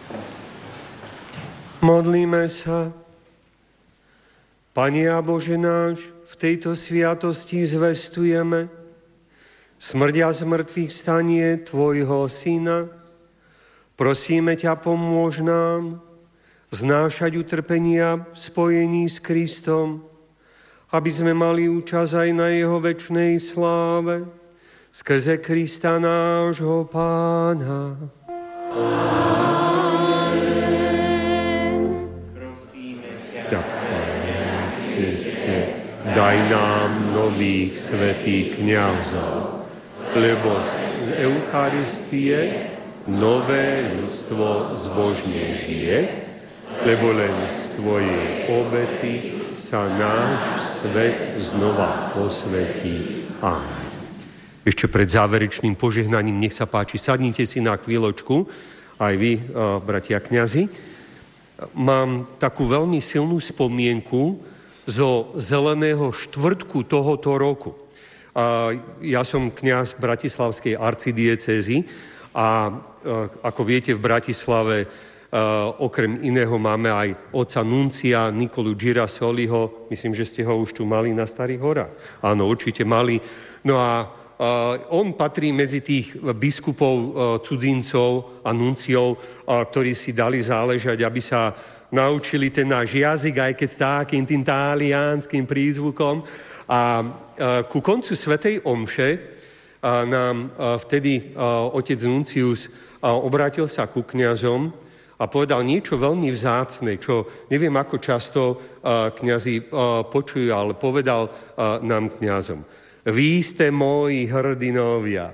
Modlíme sa. Pane a Bože náš, v tejto sviatosti zvestujeme smrť a zmrtvých vstanie Tvojho Syna. Prosíme ťa, pomôž nám znášať utrpenia v spojení s Kristom, aby sme mali účasť aj na jeho večnej sláve, skrze Krista nášho Pána. Daj nám nových svätých kňazov, lebo z Eucharistie nové ľudstvo zbožne žije, lebo len z Tvojej obety sa náš svet znova posvetí. Amen. Ešte pred záverečným požehnaním, nech sa páči, sadnite si na chvíľočku, aj vy, bratia kňazi. Mám takú veľmi silnú spomienku zo Zeleného štvrtku tohoto roku. Ja som kňaz Bratislavskej arcidiecézy a ako viete, v Bratislave okrem iného máme aj otca nuncia Nikolu Girasoliho. Myslím, že ste ho už tu mali na Starých horách. Áno, určite mali. No a on patrí medzi tých biskupov, cudzincov a nunciov, ktorí si dali záležať, aby sa naučili ten náš jazyk, aj keď s takým tým talianským prízvukom. A ku koncu svätej omše nám vtedy otec nuncius obrátil sa ku kňazom a povedal niečo veľmi vzácne, čo neviem, ako často kňazi počujú, ale povedal nám kňazom: Vy ste moji hrdinovia.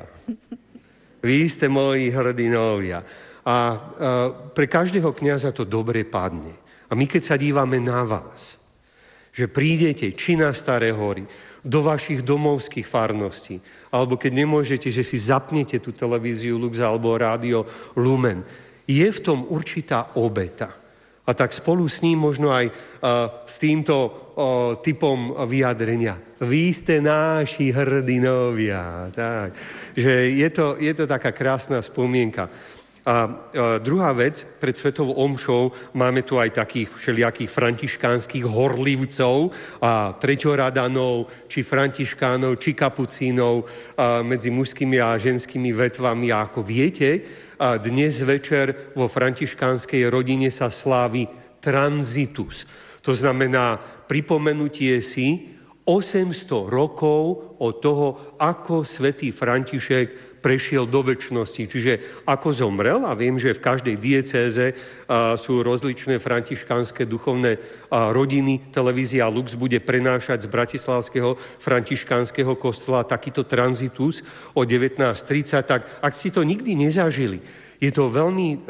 Vy ste moji hrdinovia. A pre každého kňaza to dobre padne. A my keď sa dívame na vás, že prídete či na Staré hory, do vašich domovských farností, alebo keď nemôžete, že si zapnete tú televíziu Lux alebo rádio Lumen, je v tom určitá obeta. A tak spolu s ním možno aj s týmto typom vyjadrenia. Vy ste náši hrdinovia. Tak. Že je to taká krásna spomienka. A druhá vec, pred svetovou omšou máme tu aj takých všelijakých františkánskych horlivcov a treťoradanov, či františkánov, či kapucínov medzi mužskými a ženskými vetvami. A ako viete, dnes večer vo františkánskej rodine sa slávi transitus. To znamená pripomenutie si 800 rokov od toho, ako svätý František prešiel do večnosti. Čiže ako zomrel, a viem, že v každej diecéze sú rozličné františkánske duchovné rodiny. Televízia Lux bude prenášať z bratislavského františkánskeho kostola takýto transitus o 19:30. Tak ak si to nikdy nezažili, je to veľmi...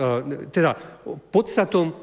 podstatou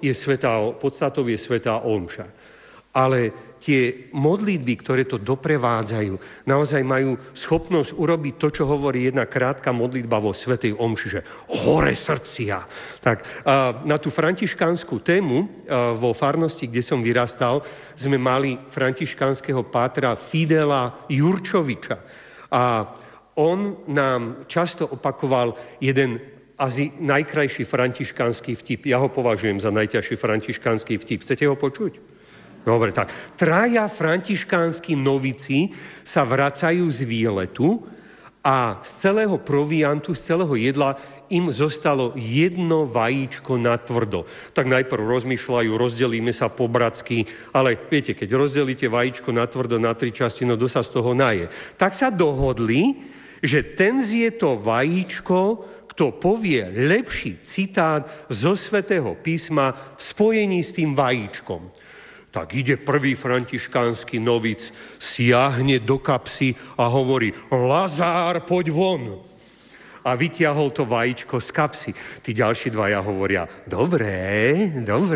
je svätá omša. Ale tie modlitby, ktoré to doprevádzajú, naozaj majú schopnosť urobiť to, čo hovorí jedna krátka modlitba vo svätej omši, že hore srdcia. Tak na tú františkánsku tému vo farnosti, kde som vyrastal, sme mali františkánskeho pátra Fidela Jurčoviča. A on nám často opakoval jeden asi najkrajší františkánsky vtip. Ja ho považujem za najťažší františkánsky vtip. Chcete ho počuť? Dobre, tak. 3 františkánsky novici sa vracajú z výletu a z celého proviantu, z celého jedla im zostalo jedno vajíčko natvrdo. Tak najprv rozmýšľajú, rozdelíme sa po bratsky, ale viete, keď rozdelíte vajíčko natvrdo na 3 časti, no kto sa z toho naje. Tak sa dohodli, že ten zje to vajíčko, kto povie lepší citát zo Svätého písma v spojení s tým vajíčkom. Tak ide prvý františkánsky novic, siahne do kapsy a hovorí: Lazár, poď von. A vytiahol to vajíčko z kapsy. Tí ďalší dvaja hovoria: Dobre.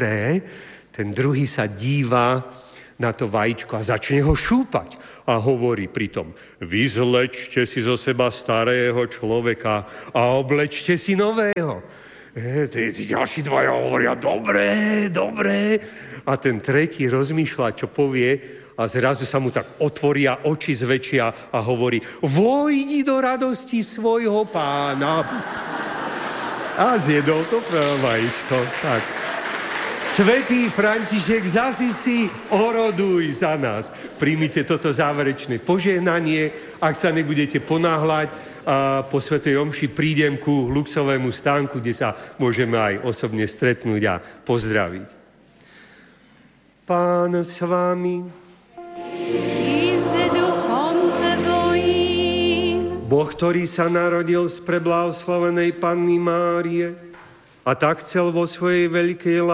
Ten druhý sa díva na to vajíčko a začne ho šúpať. A hovorí pritom: Vyzlečte si zo seba starého človeka a oblečte si nového. Tí ďalší dvaja hovoria: Dobre. A ten tretí rozmýšľa, čo povie, a zrazu sa mu tak otvoria oči zväčšia a hovorí: Vojdi do radosti svojho pána. A zjedol to vajíčko. Tak. Svätý František z Asisi, oroduj za nás. Príjmite toto záverečné požehnanie. Ak sa nebudete ponáhľať, a po svätej omši prídem ku luxovému stánku, kde sa môžeme aj osobne stretnúť a pozdraviť. Pán s vami. Boh, ktorý sa narodil z preblahoslavenej Panny Márie a tak chcel vo svojej veľkej